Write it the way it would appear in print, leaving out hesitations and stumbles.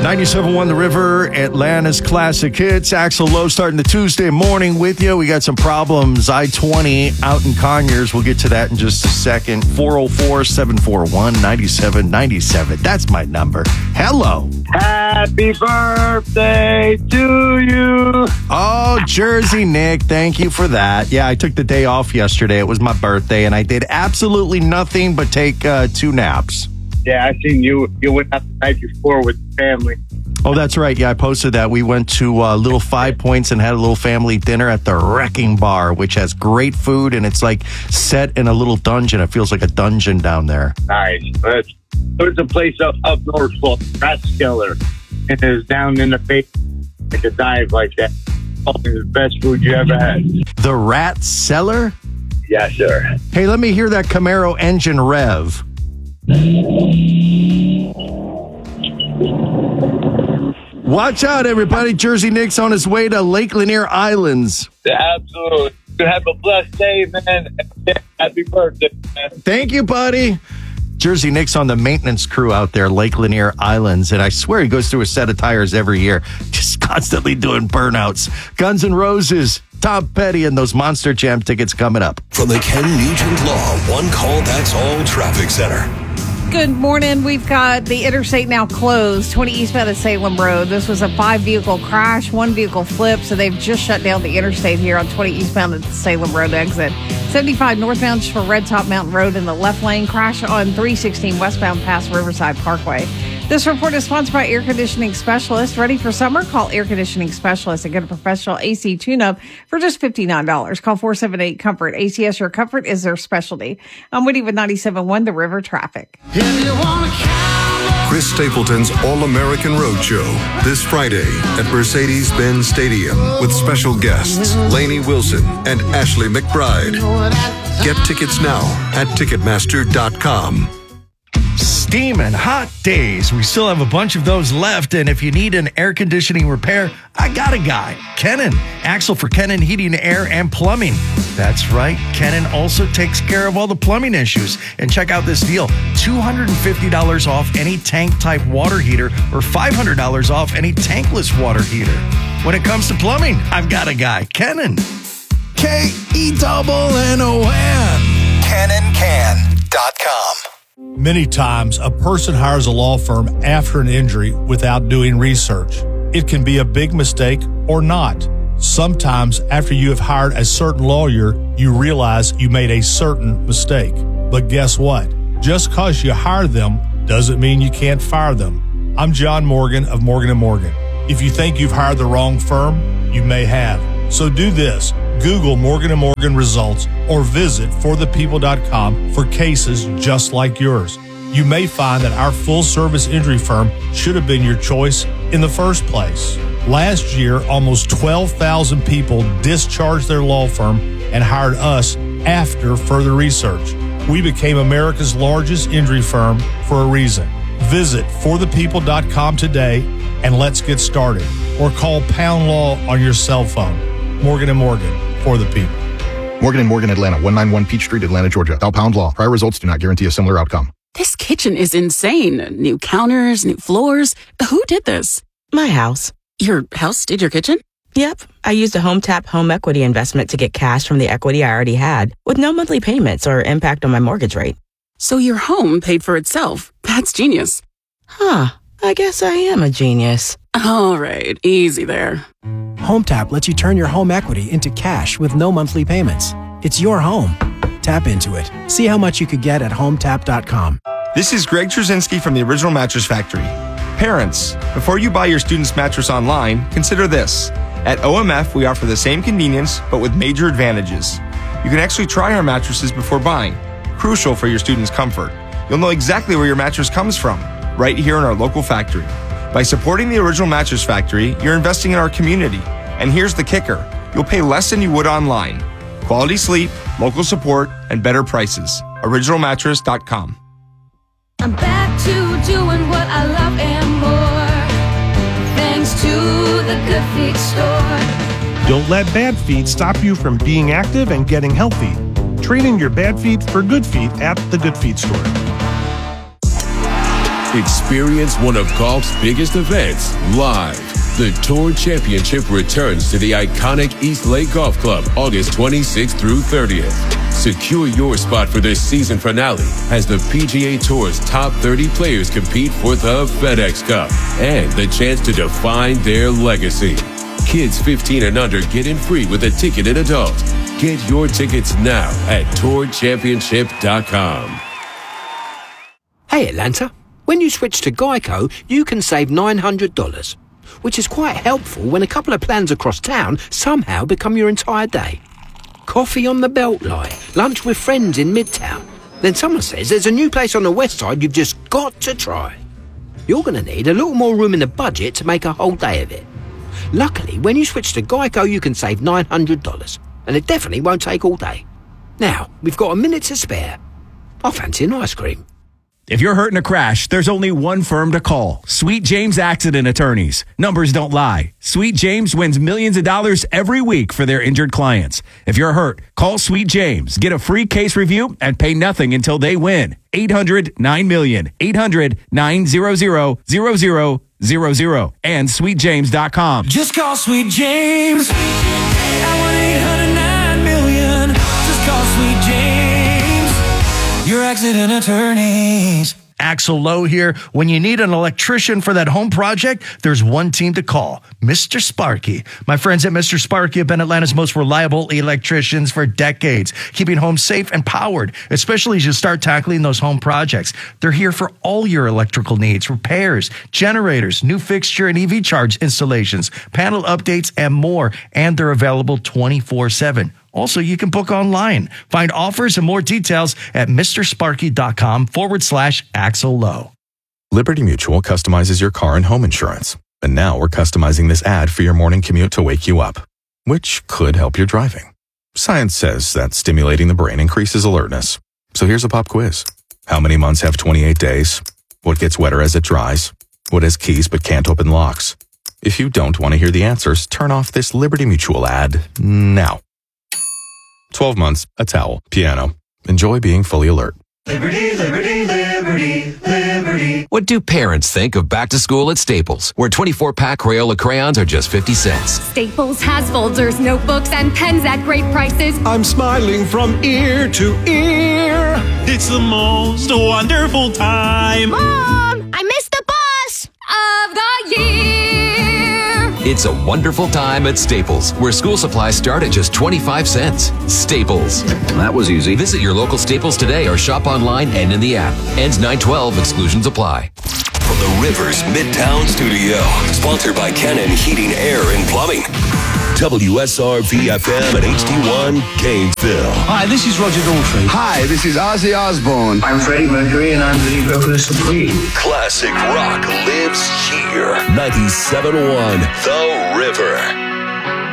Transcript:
97.1 The River, Atlanta's classic hits. Axel Lowe starting the Tuesday morning with you. We got some problems. I-20 out in Conyers. We'll get to that in just a second. 404-741-9797. That's my number. Hello. Happy birthday to you. Oh, Jersey Nick, thank you for that. Yeah, I took the day off yesterday. It was my birthday, and I did absolutely nothing but take 2 naps. Yeah, I seen you went out the night before with the family. Oh, that's right. Yeah, I posted that. We went to Little 5 Points and had a little family dinner at the Wrecking Bar, which has great food, and it's like set in a little dungeon. It feels like a dungeon down there. Nice. There's a place up north called Rathskeller, and it's down in the face, like a dive like that. Probably the best food you ever had. The Rat Cellar? Yes, sir. Hey, let me hear that Camaro engine rev. Watch out, everybody. Jersey Nick's on his way to Lake Lanier Islands. Absolutely. You have a blessed day, man. Happy birthday, man. Thank you, buddy. Jersey Nick's on the maintenance crew out there, Lake Lanier Islands, and I swear he goes through a set of tires every year, just constantly doing burnouts. Guns N' Roses, Tom Petty, and those Monster Jam tickets coming up. From the Ken Nugent Law One Call That's All Traffic Center. Good morning. We've got the interstate now closed, 20 eastbound of Salem Road. This was a 5-vehicle crash, 1 vehicle flipped, so they've just shut down the interstate here on 20 eastbound of Salem Road exit. 75 northbound just for Red Top Mountain Road in the left lane. Crash on 316 westbound past Riverside Parkway. This report is sponsored by Air Conditioning Specialist. Ready for summer? Call Air Conditioning Specialist and get a professional AC tune-up for just $59. Call 478-COMFORT. ACS Your Comfort is their specialty. I'm Woody with 97.1 The River Traffic. Chris Stapleton's All-American Roadshow this Friday at Mercedes-Benz Stadium with special guests Lainey Wilson and Ashley McBride. Get tickets now at Ticketmaster.com. Steaming hot days. We still have a bunch of those left, and if you need an air conditioning repair, I got a guy. Kennan. Axel for Kennan Heating, Air, and Plumbing. That's right. Kennan also takes care of all the plumbing issues. And check out this deal. $250 off any tank-type water heater or $500 off any tankless water heater. When it comes to plumbing, I've got a guy. Kennan. KENNON. KennanCan.com. Many times, a person hires a law firm after an injury without doing research. It can be a big mistake or not. Sometimes, after you have hired a certain lawyer, you realize you made a certain mistake. But guess what? Just because you hired them doesn't mean you can't fire them. I'm John Morgan of Morgan & Morgan. If you think you've hired the wrong firm, you may have. So do this. Google Morgan & Morgan results or visit forthepeople.com for cases just like yours. You may find that our full-service injury firm should have been your choice in the first place. Last year, almost 12,000 people discharged their law firm and hired us after further research. We became America's largest injury firm for a reason. Visit forthepeople.com today and let's get started. Or call Pound Law on your cell phone. Morgan & Morgan, for the people. Morgan & Morgan, Atlanta, 191 Peach Street, Atlanta, Georgia. Dial Pound Law. Prior results do not guarantee a similar outcome. This kitchen is insane. New counters, new floors. Who did this? My house. Your house did your kitchen? Yep. I used a HomeTap home equity investment to get cash from the equity I already had with no monthly payments or impact on my mortgage rate. So your home paid for itself. That's genius. Huh. I guess I am a genius. All right. Easy there. HomeTap lets you turn your home equity into cash with no monthly payments. It's your home. Tap into it. See how much you could get at HomeTap.com. This is Greg Trzynski from the Original Mattress Factory. Parents, before you buy your student's mattress online, consider this. At OMF, we offer the same convenience, but with major advantages. You can actually try our mattresses before buying. Crucial for your student's comfort. You'll know exactly where your mattress comes from, right here in our local factory. By supporting the Original Mattress Factory, you're investing in our community. And here's the kicker. You'll pay less than you would online. Quality sleep, local support, and better prices. OriginalMattress.com. I'm back to doing what I love and more. Thanks to the Good Feet store. Don't let bad feet stop you from being active and getting healthy. Trade in your bad feet for good feet at the Good Feet store. Experience one of golf's biggest events live. The Tour Championship returns to the iconic East Lake Golf Club August 26th through 30th. Secure your spot for this season finale as the PGA Tour's top 30 players compete for the FedEx Cup and the chance to define their legacy. Kids 15 and under get in free with a ticketed adult. Get your tickets now at tourchampionship.com. Hey Atlanta, when you switch to Geico, you can save $900, which is quite helpful when a couple of plans across town somehow become your entire day. Coffee on the Beltline, lunch with friends in Midtown. Then someone says there's a new place on the west side you've just got to try. You're going to need a little more room in the budget to make a whole day of it. Luckily, when you switch to Geico, you can save $900, and it definitely won't take all day. Now, we've got a minute to spare. I fancy an ice cream. If you're hurt in a crash, there's only one firm to call. Sweet James Accident Attorneys. Numbers don't lie. Sweet James wins millions of dollars every week for their injured clients. If you're hurt, call Sweet James. Get a free case review and pay nothing until they win. 800-9-million. 800-900-0000. And sweetjames.com. Just call Sweet James at 1-800-9-million. Just call Sweet James, your accident attorneys. Axel Lowe here. When you need an electrician for that home project, there's one team to call, Mr. Sparky. My friends at Mr. Sparky have been Atlanta's most reliable electricians for decades, keeping homes safe and powered, especially as you start tackling those home projects. They're here for all your electrical needs, repairs, generators, new fixture and EV charge installations, panel updates, and more. And they're available 24/7. Also, you can book online. Find offers and more details at mrsparky.com/Axel Lowe. Liberty Mutual customizes your car and home insurance. And now we're customizing this ad for your morning commute to wake you up, which could help your driving. Science says that stimulating the brain increases alertness. So here's a pop quiz. How many months have 28 days? What gets wetter as it dries? What has keys but can't open locks? If you don't want to hear the answers, turn off this Liberty Mutual ad now. 12 months, a towel, piano. Enjoy being fully alert. Liberty, liberty, liberty, liberty. What do parents think of back to school at Staples, where 24-pack Crayola crayons are just 50 cents? Staples has folders, notebooks, and pens at great prices. I'm smiling from ear to ear. It's the most wonderful time. Mom, I missed the bus of the year. It's a wonderful time at Staples, where school supplies start at just 25 cents. Staples. That was easy. Visit your local Staples today or shop online and in the app. Ends 9/12. Exclusions apply. From the Rivers Midtown Studio, sponsored by Kennan Heating, Air, and Plumbing. WSRV-FM and HD1 Gainesville. Hi, this is Roger Daltrey. Hi, this is Ozzy Osbourne. I'm Freddie Mercury, and I'm the lead vocalist of Queen. Classic rock lives here. 97.1 The River.